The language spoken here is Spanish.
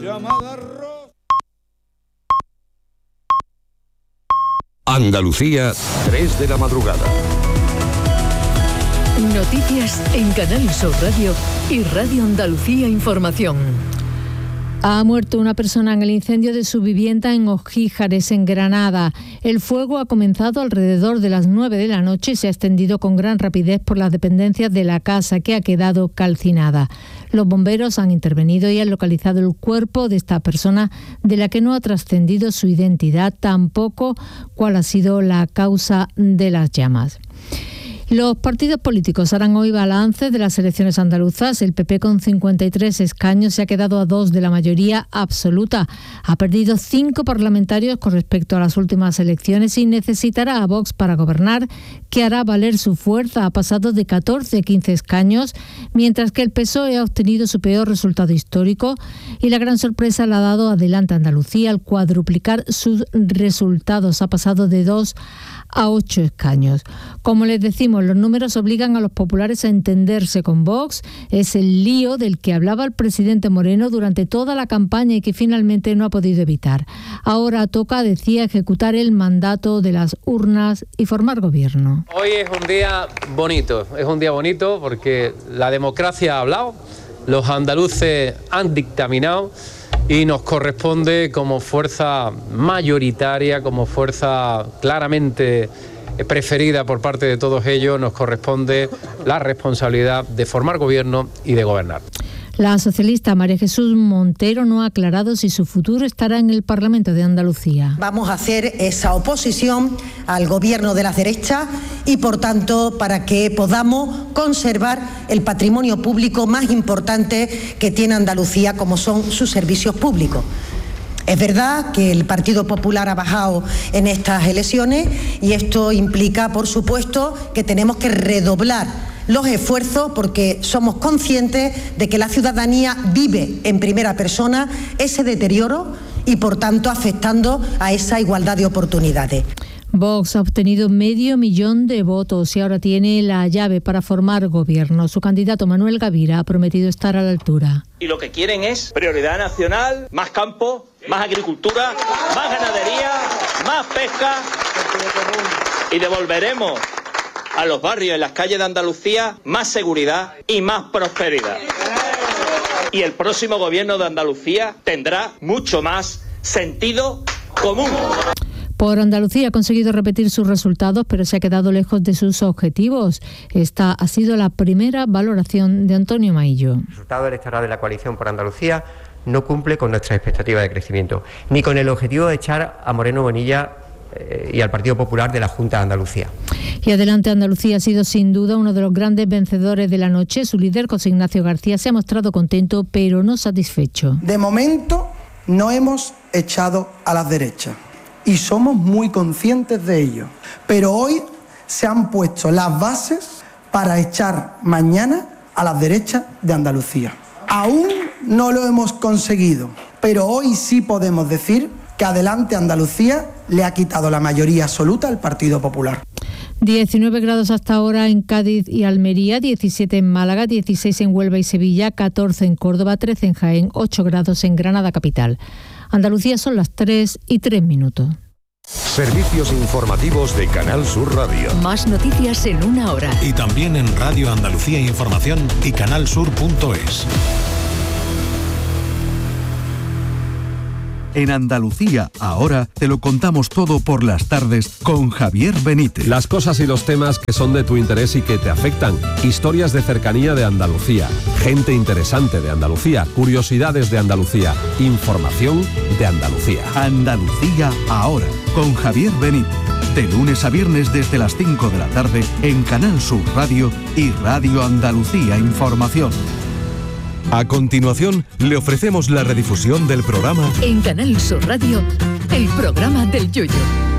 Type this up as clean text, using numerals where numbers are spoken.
Andalucía, 3 de la madrugada. Noticias en Canal Sur Radio y Radio Andalucía Información. Ha muerto una persona en el incendio de su vivienda en Ojíjares, en Granada. El fuego ha comenzado alrededor de las 9 de la noche y se ha extendido con gran rapidez por las dependencias de la casa, que ha quedado calcinada. Los bomberos han intervenido y han localizado el cuerpo de esta persona, de la que no ha trascendido su identidad, tampoco cuál ha sido la causa de las llamas. Los partidos políticos harán hoy balance de las elecciones andaluzas. El PP, con 53 escaños, se ha quedado a 2 de la mayoría absoluta. Ha perdido 5 parlamentarios con respecto a las últimas elecciones y necesitará a Vox para gobernar, que hará valer su fuerza. Ha pasado de 14 a 15 escaños, mientras que el PSOE ha obtenido su peor resultado histórico, y la gran sorpresa la ha dado Adelante Andalucía al cuadruplicar sus resultados. Ha pasado de 2 a 8 escaños. Como les decimos, los números obligan a los populares a entenderse con Vox. Es el lío del que hablaba el presidente Moreno durante toda la campaña y que finalmente no ha podido evitar. Ahora toca, decía, ejecutar el mandato de las urnas y formar gobierno. Hoy es un día bonito porque la democracia ha hablado, los andaluces han dictaminado y nos corresponde, como fuerza mayoritaria, como fuerza claramente preferida por parte de todos ellos, nos corresponde la responsabilidad de formar gobierno y de gobernar. La socialista María Jesús Montero no ha aclarado si su futuro estará en el Parlamento de Andalucía. Vamos a hacer esa oposición al gobierno de las derechas y, por tanto, para que podamos conservar el patrimonio público más importante que tiene Andalucía, como son sus servicios públicos. Es verdad que el Partido Popular ha bajado en estas elecciones y esto implica, por supuesto, que tenemos que redoblar los esfuerzos porque somos conscientes de que la ciudadanía vive en primera persona ese deterioro y, por tanto, afectando a esa igualdad de oportunidades. Vox ha obtenido 500.000 de votos y ahora tiene la llave para formar gobierno. Su candidato Manuel Gavira ha prometido estar a la altura. Y lo que quieren es prioridad nacional, más campo, más agricultura, más ganadería, más pesca, y devolveremos a los barrios y las calles de Andalucía más seguridad y más prosperidad. Y el próximo gobierno de Andalucía tendrá mucho más sentido común. Por Andalucía ha conseguido repetir sus resultados, pero se ha quedado lejos de sus objetivos. Esta ha sido la primera valoración de Antonio Maillo. El resultado electoral de la coalición por Andalucía no cumple con nuestra expectativa de crecimiento, ni con el objetivo de echar a Moreno Bonilla y al Partido Popular de la Junta de Andalucía. Y Adelante Andalucía ha sido sin duda uno de los grandes vencedores de la noche. Su líder, José Ignacio García, se ha mostrado contento pero no satisfecho. De momento no hemos echado a las derechas y somos muy conscientes de ello, pero hoy se han puesto las bases para echar mañana a las derechas de Andalucía. Aún no lo hemos conseguido, pero hoy sí podemos decir que Adelante Andalucía le ha quitado la mayoría absoluta al Partido Popular. 19 grados hasta ahora en Cádiz y Almería, 17 en Málaga, 16 en Huelva y Sevilla, 14 en Córdoba, 13 en Jaén, 8 grados en Granada capital. Andalucía son las 3:03. Servicios informativos de Canal Sur Radio. Más noticias en una hora. Y también en Radio Andalucía Información y canalsur.es. En Andalucía, ahora, te lo contamos todo por las tardes con Javier Benítez. Las cosas y los temas que son de tu interés y que te afectan. Historias de cercanía de Andalucía. Gente interesante de Andalucía. Curiosidades de Andalucía. Información de Andalucía. Andalucía, ahora, con Javier Benítez. De lunes a viernes desde las 5 de la tarde en Canal Sur Radio y Radio Andalucía Información. A continuación, le ofrecemos la redifusión del programa En Canal Sur Radio, el programa del Yoyo.